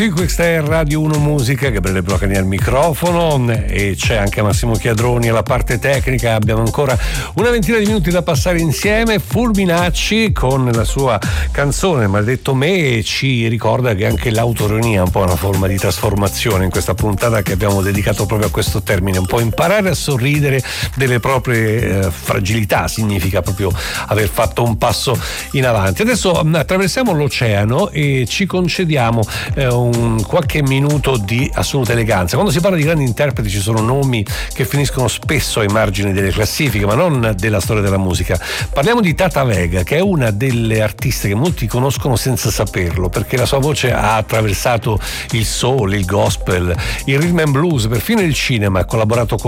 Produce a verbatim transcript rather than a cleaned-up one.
Questa è Radio uno Musica, Gabriele Procani al microfono e c'è anche Massimo Chiadroni alla parte tecnica. Abbiamo ancora una ventina di minuti da passare insieme. Fulminacci con la sua canzone Maledetto me ci ricorda che anche l'autoironia è un po' una forma di trasformazione in questa puntata che abbiamo dedicato proprio a questo termine. Un po' imparare a sorridere delle proprie eh, fragilità significa proprio aver fatto un passo in avanti. Adesso attraversiamo l'oceano e ci concediamo eh, un Un qualche minuto di assoluta eleganza. Quando si parla di grandi interpreti ci sono nomi che finiscono spesso ai margini delle classifiche, ma non della storia della musica. Parliamo di Tata Vega, che è una delle artiste che molti conoscono senza saperlo, perché la sua voce ha attraversato il soul, il gospel, il rhythm and blues, perfino il cinema. Ha collaborato con